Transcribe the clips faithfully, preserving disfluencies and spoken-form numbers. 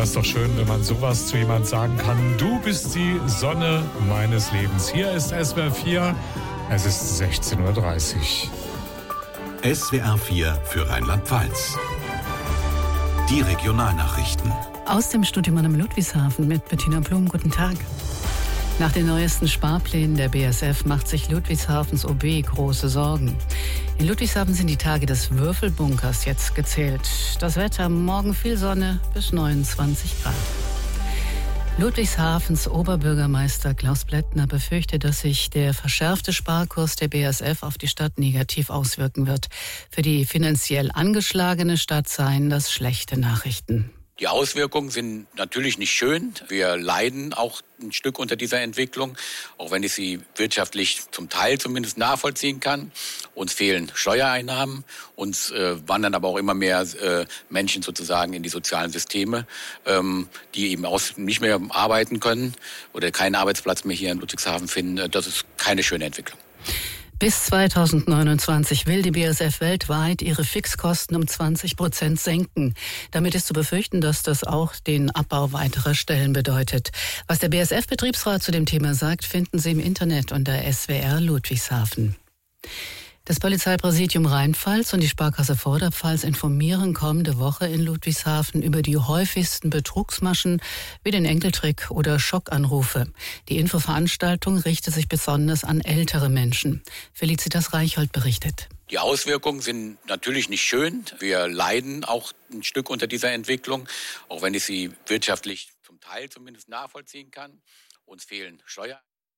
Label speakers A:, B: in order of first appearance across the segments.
A: Das ist doch schön, wenn man sowas zu jemandem sagen kann. Du bist die Sonne meines Lebens. Hier ist S W R vier. Es ist sechzehn Uhr dreißig.
B: S W R vier für Rheinland-Pfalz. Die Regionalnachrichten.
C: Aus dem Studio in Ludwigshafen mit Bettina Blum. Guten Tag. Nach den neuesten Sparplänen der B S F macht sich Ludwigshafens O B große Sorgen. In Ludwigshafen sind die Tage des Würfelbunkers jetzt gezählt. Das Wetter: morgen viel Sonne bis neunundzwanzig Grad. Ludwigshafens Oberbürgermeister Klaus Blättner befürchtet, dass sich der verschärfte Sparkurs der B S F auf die Stadt negativ auswirken wird. Für die finanziell angeschlagene Stadt seien das schlechte Nachrichten.
D: Die Auswirkungen sind natürlich nicht schön. Wir leiden auch ein Stück unter dieser Entwicklung, auch wenn ich sie wirtschaftlich zum Teil zumindest nachvollziehen kann. Uns fehlen Steuereinnahmen, uns äh, wandern aber auch immer mehr äh, Menschen sozusagen in die sozialen Systeme, ähm, die eben aus, nicht mehr arbeiten können oder keinen Arbeitsplatz mehr hier in Ludwigshafen finden. Das ist keine schöne Entwicklung.
C: Bis zweitausendneunundzwanzig will die B S F weltweit ihre Fixkosten um zwanzig Prozent senken. Damit ist zu befürchten, dass das auch den Abbau weiterer Stellen bedeutet. Was der B S F-Betriebsrat zu dem Thema sagt, finden Sie im Internet unter S W R Ludwigshafen. Das Polizeipräsidium Rheinpfalz und die Sparkasse Vorderpfalz informieren kommende Woche in Ludwigshafen über die häufigsten Betrugsmaschen wie den Enkeltrick oder Schockanrufe. Die Infoveranstaltung richtet sich besonders an ältere Menschen. Felicitas Reichhold berichtet.
D: Die Auswirkungen sind natürlich nicht schön. Wir leiden auch ein Stück unter dieser Entwicklung, auch wenn ich sie wirtschaftlich zum Teil zumindest nachvollziehen kann. Uns fehlen Steuer.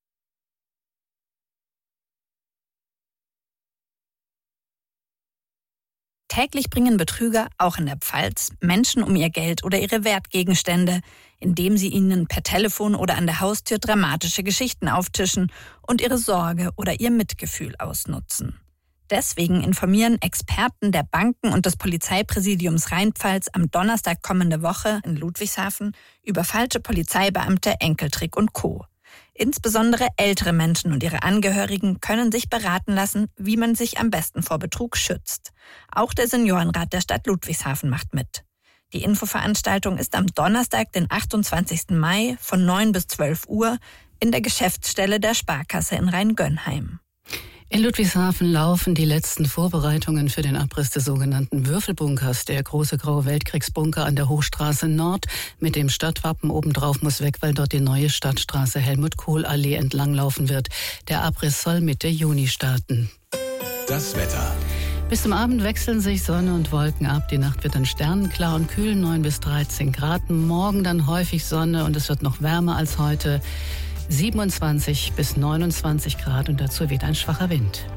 E: Täglich bringen Betrüger, auch in der Pfalz, Menschen um ihr Geld oder ihre Wertgegenstände, indem sie ihnen per Telefon oder an der Haustür dramatische Geschichten auftischen und ihre Sorge oder ihr Mitgefühl ausnutzen. Deswegen informieren Experten der Banken und des Polizeipräsidiums Rheinpfalz am Donnerstag kommende Woche in Ludwigshafen über falsche Polizeibeamte, Enkeltrick und Co. Insbesondere ältere Menschen und ihre Angehörigen können sich beraten lassen, wie man sich am besten vor Betrug schützt. Auch der Seniorenrat der Stadt Ludwigshafen macht mit. Die Infoveranstaltung ist am Donnerstag, den achtundzwanzigsten Mai von neun bis zwölf Uhr in der Geschäftsstelle der Sparkasse in Rheingönheim.
C: In Ludwigshafen laufen die letzten Vorbereitungen für den Abriss des sogenannten Würfelbunkers. Der große graue Weltkriegsbunker an der Hochstraße Nord mit dem Stadtwappen obendrauf muss weg, weil dort die neue Stadtstraße Helmut-Kohl-Allee entlanglaufen wird. Der Abriss soll Mitte Juni starten.
B: Das Wetter.
C: Bis zum Abend wechseln sich Sonne und Wolken ab. Die Nacht wird dann sternenklar und kühl, neun bis dreizehn Grad. Morgen dann häufig Sonne und es wird noch wärmer als heute. siebenundzwanzig bis neunundzwanzig Grad und dazu weht ein schwacher Wind.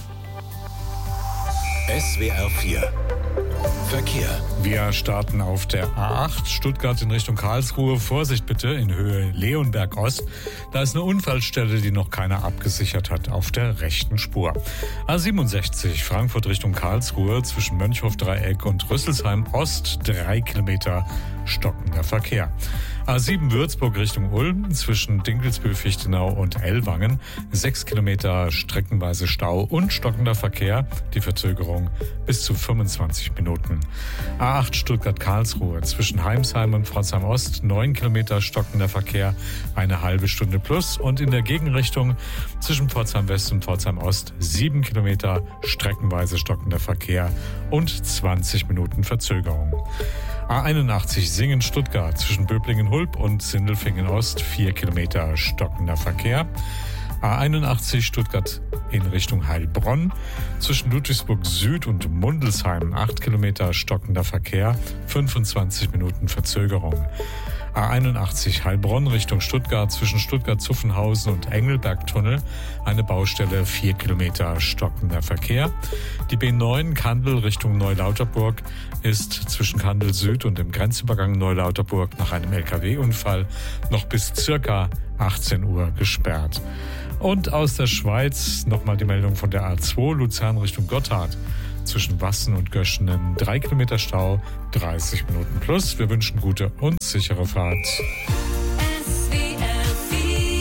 B: S W R vier Verkehr.
A: Wir starten auf der A acht Stuttgart in Richtung Karlsruhe. Vorsicht bitte in Höhe Leonberg Ost. Da ist eine Unfallstelle, die noch keiner abgesichert hat, auf der rechten Spur. A siebenundsechzig Frankfurt Richtung Karlsruhe zwischen Mönchhof-Dreieck und Rüsselsheim Ost. Drei Kilometer stockender Verkehr. A sieben Würzburg Richtung Ulm zwischen Dinkelsbühl-Fichtenau und Ellwangen. Sechs Kilometer streckenweise Stau und stockender Verkehr. Die Verzögerung bis zu fünfundzwanzig Minuten. A acht Stuttgart-Karlsruhe zwischen Heimsheim und Pforzheim Ost. Neun Kilometer stockender Verkehr. Eine halbe Stunde plus. Und in der Gegenrichtung zwischen Pforzheim West und Pforzheim Ost. Sieben Kilometer streckenweise stockender Verkehr und zwanzig Minuten Verzögerung. A einundachtzig Singen-Stuttgart zwischen Böblingen-Hulb und Sindelfingen-Ost, vier Kilometer stockender Verkehr. A einundachtzig Stuttgart in Richtung Heilbronn zwischen Ludwigsburg Süd und Mundelsheim, acht Kilometer stockender Verkehr, fünfundzwanzig Minuten Verzögerung. A einundachtzig Heilbronn Richtung Stuttgart zwischen Stuttgart-Zuffenhausen und Engelbergtunnel, eine Baustelle, vier Kilometer stockender Verkehr. Die B neun Kandel Richtung Neulauterburg ist zwischen Kandel Süd und dem Grenzübergang Neulauterburg nach einem L K W-Unfall noch bis circa achtzehn Uhr gesperrt. Und aus der Schweiz nochmal die Meldung von der A zwei Luzern Richtung Gotthard. Zwischen Wassen und Göschenen drei Kilometer Stau, dreißig Minuten plus. Wir wünschen gute und sichere Fahrt.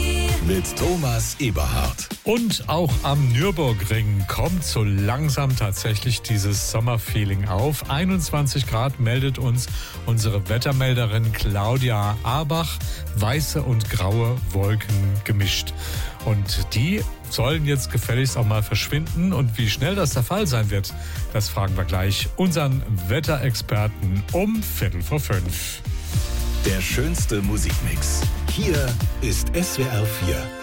B: mit Thomas Eberhardt.
A: Und auch am Nürburgring kommt so langsam tatsächlich dieses Sommerfeeling auf. einundzwanzig Grad meldet uns unsere Wettermelderin Claudia Arbach. Weiße und graue Wolken gemischt. Und die sollen jetzt gefälligst auch mal verschwinden. Und wie schnell das der Fall sein wird, das fragen wir gleich unseren Wetterexperten um Viertel vor fünf.
B: Der schönste Musikmix. Hier ist S W R vier.